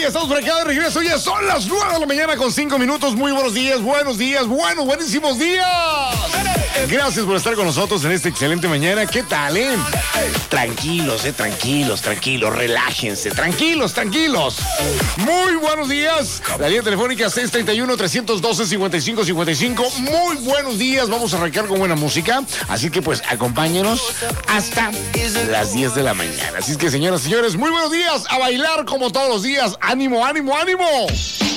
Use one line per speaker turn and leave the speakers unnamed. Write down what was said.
Ya estamos por acá de regreso. Ya son las 9 de la mañana con 5 minutos. Muy buenos días, buenísimos días. Gracias por estar con nosotros en esta excelente mañana. ¿Qué tal, Tranquilos, tranquilos. Relájense, tranquilos. Muy buenos días. La línea telefónica 631-312-5555. Muy buenos días. Vamos a arrancar con buena música. Así que pues acompáñenos hasta las 10 de la mañana. Así es que, señoras y señores, muy buenos días. A bailar como todos los días. ¡Ánimo!